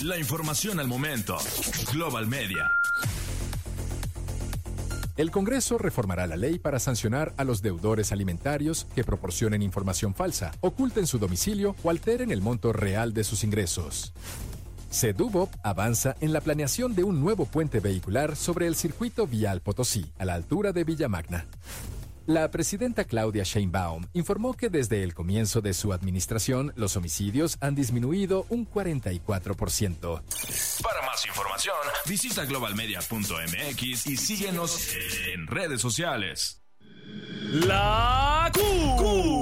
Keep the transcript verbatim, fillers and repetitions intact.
La información al momento. Global Media. El Congreso reformará la ley para sancionar a los deudores alimentarios que proporcionen información falsa, oculten su domicilio o alteren el monto real de sus ingresos. Sedubop avanza en la planeación de un nuevo puente vehicular sobre el circuito vial Potosí, a la altura de Villa Magna. La presidenta Claudia Sheinbaum informó que desde el comienzo de su administración, los homicidios han disminuido un cuarenta y cuatro por ciento. Para más información, visita global media punto m x y síguenos en redes sociales. La Q.